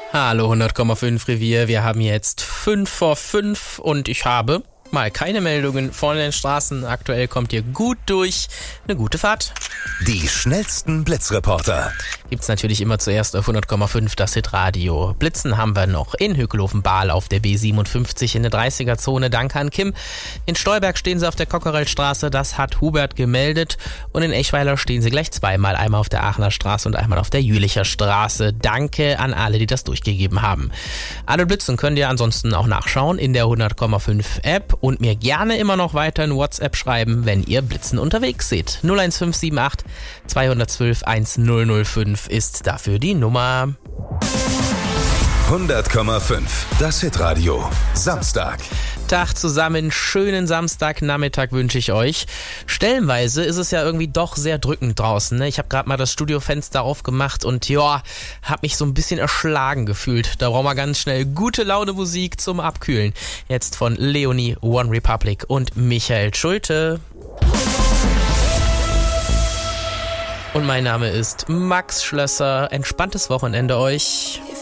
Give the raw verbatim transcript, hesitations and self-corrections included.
Hallo hundert Komma fünf Revier, wir haben jetzt fünf vor fünf und ich habe mal keine Meldungen von den Straßen. Aktuell kommt ihr gut durch. Eine gute Fahrt. Die schnellsten Blitzreporter. Gibt's natürlich immer zuerst auf hundert Komma fünf das Hitradio. Blitzen haben wir noch in Hückelhofen-Bahl auf der B siebenundfünfzig in der dreißiger-Zone. Danke an Kim. In Stolberg stehen sie auf der Cockerellstraße. Das hat Hubert gemeldet. Und in Eschweiler stehen sie gleich zweimal. Einmal auf der Aachener Straße und einmal auf der Jülicher Straße. Danke an alle, die das durchgegeben haben. Alle Blitzen könnt ihr ansonsten auch nachschauen in der hundert Komma fünf App. Und mir gerne immer noch weiter in WhatsApp schreiben, wenn ihr Blitzen unterwegs seht. null eins fünf sieben acht zwei eins zwei eins null null fünf ist dafür die Nummer. hundert Komma fünf, das Hitradio. Samstag. Tag zusammen, schönen Samstagnachmittag wünsche ich euch. Stellenweise ist es ja irgendwie doch sehr drückend draußen. Ne? Ich habe gerade mal das Studiofenster aufgemacht und ja, habe mich so ein bisschen erschlagen gefühlt. Da brauchen wir ganz schnell gute Laune Musik zum Abkühlen. Jetzt von Leonie, One Republic und Michael Schulte. Und mein Name ist Max Schlösser. Entspanntes Wochenende euch.